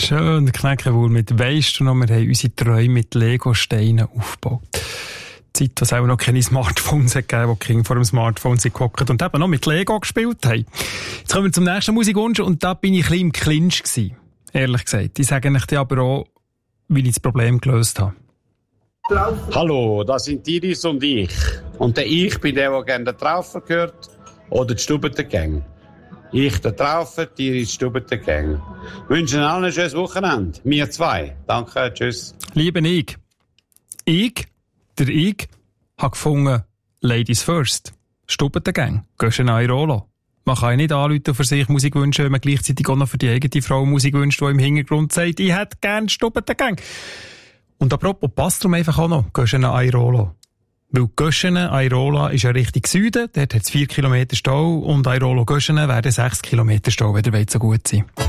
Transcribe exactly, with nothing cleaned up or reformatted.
Schön, Knäckewohl mit «Weisst du noch, wir haben unsere Träume mit Lego-Steinen aufgebaut». Zeit, wo es auch noch keine Smartphones hat gegeben, wo die Kinder vor dem Smartphone sind gehockt und eben noch mit Lego gespielt haben. Jetzt kommen wir zum nächsten Musikwunsch und da bin ich ein bisschen im Clinch gewesen, ehrlich gesagt. Ich sage euch aber auch, wie ich das Problem gelöst habe. Hallo, das sind Iris und ich. Und der ich bin der, der gerne den Traufer gehört oder die Stubbentengang. Ich der Traufer, Iris die Stubbentengang. Wünschen allen ein schönes Wochenende. Wir zwei. Danke, tschüss. Liebe ich, ich, der ich, habe gefunden, Ladies first. Stubbentengang. Gehst du in Airolo. Man kann ja nicht anrufen für sich Musik wünschen, wenn man gleichzeitig auch noch für die eigene Frau Musik wünscht, die im Hintergrund sagt, ich hätte gerne Stubbentengang. Und apropos, passt darum einfach auch noch, Göschene Airolo. Weil Göschene Airola ist ja Richtung Süden, dort hat es vier Kilometer Stau und Airolo Göschene werden sechs Kilometer Stau, wenn ihr wollt, so gut sein.